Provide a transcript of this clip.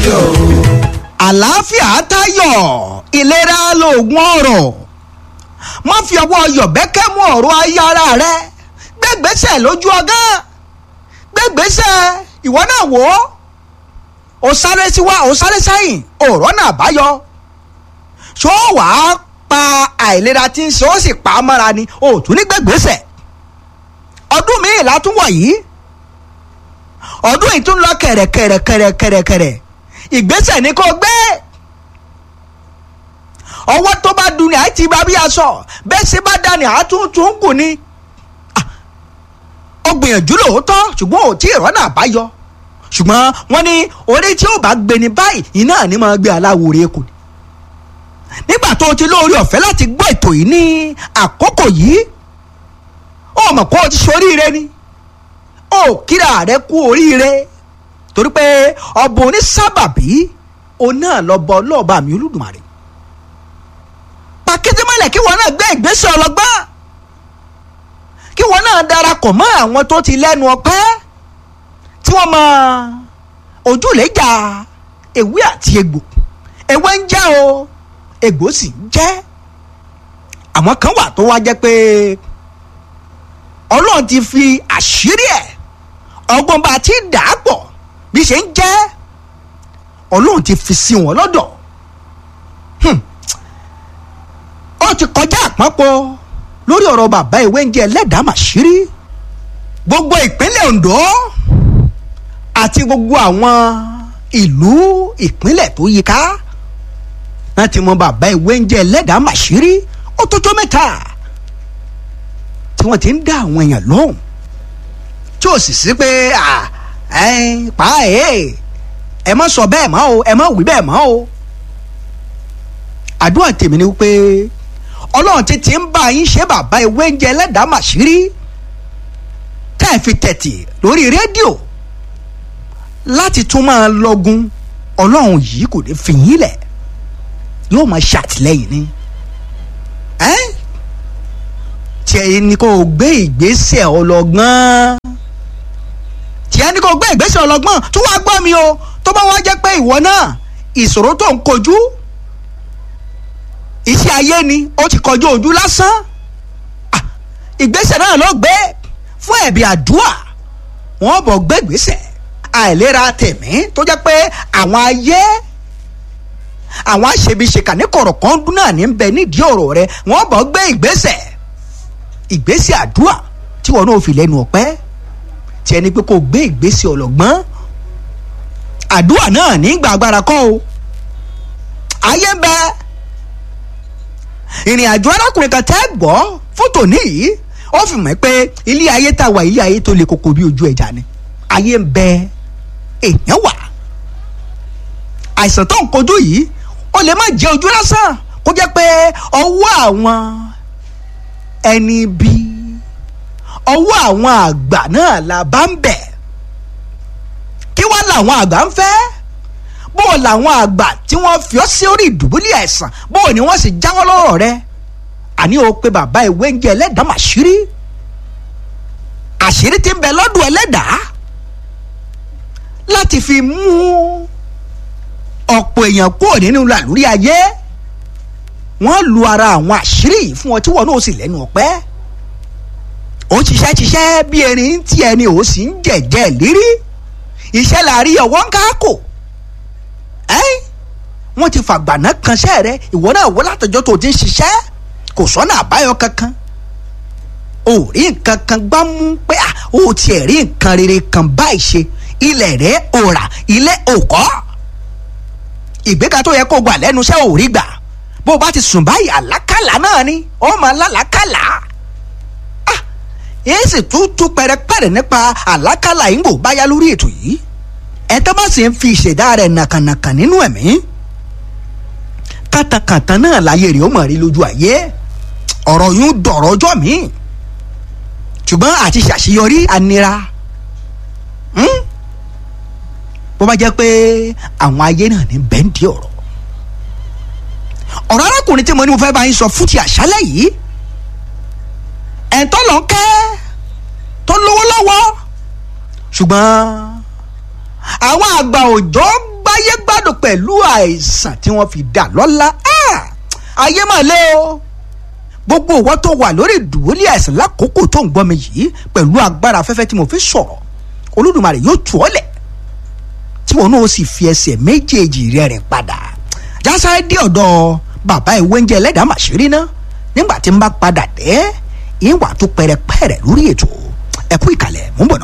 rédíò. àlàáfíà tayọ ìlera lóògùn ọrọ̀ má fi ọwọ́ yọ̀bẹ́kẹ́ mú ọ̀rọ̀ ayé ara rẹ gbẹ́gbẹ́sẹ̀ lójú ọgán gbẹ́gbẹ́sẹ̀ ìwọ náà wò ó sáré síwá ó sáré sẹ́yìn ọ̀rọ̀ náà báyọ ṣó wàá pa àìlera tí ń ṣe ó sì pa á mọ́ra ni ó tún ní gbẹ́gbẹ́sẹ̀ ọdún míì látúnwọ̀ yìí ọdún yìí tún lọ kẹ̀rẹ̀kẹ̀rẹ̀ ìgbésẹ̀ ní kò gbé ọwọ́ tó bá dun ni àìtí bá bí aṣọ bẹ́ẹ̀ sì bá dá ni àtúntún kù ni ó gbìyànjú lóòótọ́ ṣùgbọ́n ò tí ì rọ́nà àbáyọ ṣùgbọ́n wọ́n ní orí tí ó bá gbé ní báyìí iná ni máa gbé aláwo rẹ̀ kù nígbà tó o ti lóore ọ̀fẹ́ láti gbọ́ ètò yìí ní àkókò yìí ó mọ̀ kó o ti ṣoríire ni ó kíra rẹ kú oríire torí pé ọba onísábàbí òun náà lọ́bọ ọlọ́ọ̀bá mi Olódùmarè pàkété mọ́lẹ̀ kí wọ́n náà gbé ìgbésẹ̀ ọlọ́gbọ́n kí wọ́n náà darapọ̀ mọ́ àwọn tó ti lẹ́nu ọpẹ́ tí wọ́n mọ ojúlẹ̀jà ewé àti egbò ewé ń jẹ́ o egbò sì ń jẹ́ àwọn kan wà tó wá jẹ́ pé Ọlọ́run ti fi àṣírí ẹ̀ ọgbọ́n bá ti dà á pọ̀ bí ṣe ń jẹ́ Ọlọ́run ti fi sí wọn lọ́dọ̀ ó ti kọjá àpapọ̀ lórí ọ̀rọ̀ bàbá ìwé ń jẹ́ ẹlẹ́dàá màṣírí gbogbo ìpínlẹ̀ Ondo àti gbogbo àwọn ìlú ìpínlẹ̀ tó yíká láti mọ bàbá ìwé ń jẹ́ ẹlẹ́dàá màṣírí ó tó mẹ́ta tí wọ́n ti ń dá àwọn èèyàn lóhùn tí ò sì sí pé ẹ má sọ bẹ́ẹ̀ mọ́ o ẹ má wí bẹ́ẹ̀ mọ́ o àdúrà tèmi ni wípé Ọlọ́run ti ń bá yín ṣe bàbá ìwé ń jẹ́ ẹlẹ́dàá màṣírí tá ẹ fi tẹ̀tì lórí rédíò láti tún máa lọ́gun Ọlọ́run yìí kò ní fi yín lẹ̀ yóò máa ṣàtìlẹ́yìn ni tí ẹni kò gbé ìgbésẹ̀ ọlọ́gbọ́n tí ẹni kò gbé ìgbésẹ̀ ọlọ́gbọ́n tó wá gbọ́ mi o tó bá wá jẹ́ pé ìwọ náà ìṣòro tó ń kojú iṣẹ́ ayé ni ó ti kọjú ojú lásán ìgbésẹ̀ náà ló gbé fún ẹ̀bí àdúrà wọ́n bọ̀ gbé ìgbésẹ̀ àìlera tẹ̀mí tó jẹ́ pé àwọn ayé àwọn àṣebiṣeka ní kọ̀rọ̀ kan dún náà ní bẹ nídìí ọ̀rọ̀ rẹ wọ́n bọ̀ gbé ìgbésẹ̀ àdúrà tí wọn náà fi lẹ́nu ọpẹ́ tí ẹni pé kò gbé ìgbésẹ̀ ọlọ́gbọ́n àdúrà náà ní gbàgbára kọ́ o ayé ń bẹ ìrìn àjò arákùnrin kan tẹ́ gbọ́ fótò níyìí ó fi mọ̀ pé ilé ayé tá a wà ilé ayé tó le koko bí ojú ẹja ni ayé ń bẹ èèyàn wà àìsàn tó ń kojú yìí ó lè má jẹ ojú lásán kó jẹ́ pé ọwọ́ àwọn ẹni bí ọwọ́ àwọn àgbà náà la bá ń bẹ̀ kí wá làwọn àgbà ń fẹ́ bó làwọn àgbà tí wọ́n fi ọ́ sí orí ìdùbúlẹ̀ àìsàn bó ni wọ́n sì jáwọ́ lọ́rọ̀ rẹ àní o pé bàbá ìwé ń jẹ́ ẹlẹ́dàá màṣírí àṣírí tí ń bẹ lọ́dún ẹlẹ́dàá láti fi mú ọ̀pọ̀ èèyàn kúrò nínú làlúrí ayé wọ́n lu ara àwọn àṣírí yìí fún ọ tí wọ́n náà sì lẹ́nu ọpẹ́ ó ṣiṣẹ́ bí erin tí ẹni ò sì ń jẹ̀jẹ̀ lérí iṣẹ́ làárí ọwọ́ ń káàkó wọ́n ti fàgbàná kanṣẹ́ rẹ ìwọ náà wọ́n látọjọ́ tó ti ń ṣiṣẹ́ kò sọ́nà àbáyọ kankan ò rí nǹkan kan gbá mú pé ó tiẹ̀ rí nǹkan rere kan báyìí ṣe ilẹ̀ rẹ̀ ò rà ilé ò kọ́ ìgbéga tó yẹ kó gbà lẹ́nu iṣẹ́ ò rí gbà bó o bá ti sùn báyìí àlákàlà náà ni ó máa lálàákàlà èyí sì tún pẹrẹpẹrẹ nípa àlákàlà yìí ń bò báyá lórí ètò yìí ẹ tó bá sì ń fi ìṣẹ̀dá rẹ̀ nàkànàkàn nínú ẹ̀mí kàtàkàtà náà láyé rẹ̀ ó mọ̀ rí lójú ayé ọ̀rọ̀ yún dọ̀rọ̀ ọjọ́ mi ṣùgbọ́n àti ṣàṣeyọrí anira bó bá jẹ́ pé àwọn ayé náà ní bẹ́ńdì ọ̀rọ̀ arákùnrin tí mo ní mo fẹ́ bá yín sọ fún ti àṣálẹ́ yìí ẹ̀ńtọ́ lọ kẹ́ tó lówó lọ́wọ́ ṣùgbọ́n àwọn àgbà òjò gbáyé gbádùn pẹ̀lú àìsàn tí wọ́n fi dà lọ́lá. Ayé mà lé o. Gbogbo ìwọ tó wà lórí ìdùbúlẹ̀ àìsàn lákòókò tó ń gbọ́ mi yìí pẹ̀lú agbára afẹ́fẹ́ tí mo fi sọ̀rọ̀, Olódùmarè yóò tú ọ lẹ̀ tí wọn náà sì fi ẹsẹ̀ méjèèjì rẹ̀ rìn padà. Jásáré dé ọ̀dọ̀ bàbá ìwé oúnjẹ ẹlẹ́dàá màṣírí ná. Nígbà tí n bá padà dé ìwà tó pẹrẹpẹrẹ lórí ètò ẹ̀kú ìkàlẹ̀ mú bọ̀ náà.